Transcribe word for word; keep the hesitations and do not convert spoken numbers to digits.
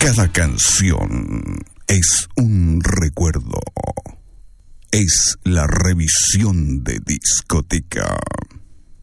Cada canción es un recuerdo. Es la revisión de discoteca.